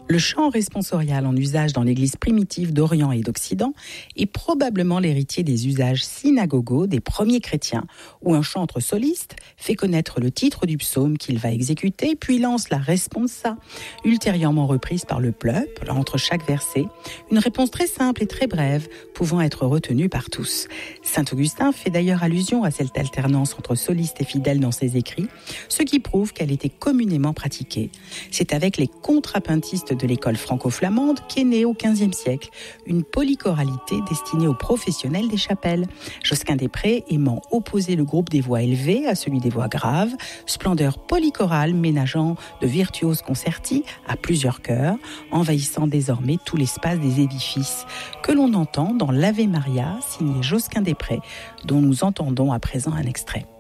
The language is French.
Le chant responsorial en usage dans l'Église primitive d'Orient et d'Occident est probablement l'héritier des usages synagogaux des premiers chrétiens, où un chantre soliste fait connaître le titre du psaume qu'il va exécuter, puis lance la responsa, ultérieurement reprise par le peuple entre chaque verset, une réponse très simple et très brève, pouvant être retenue par tous. Saint Augustin fait d'ailleurs allusion à cette alternance entre solistes et fidèles dans ses écrits, ce qui prouve qu'elle était communément pratiquée. C'est avec les contrapuntistes de l'école franco-flamande qu'est née au XVe siècle une polychoralité destinée aux professionnels des chapelles. Josquin-des-Prés aimant opposer le groupe des voix élevées à celui des voix graves, splendeur polychorale ménageant de virtuoses concerti à plusieurs chœurs, envahissant désormais tout l'espace des édifices, que l'on entend dans l'Ave Maria signé Josquin-des-Prés, dont nous entendons à présent un extrait.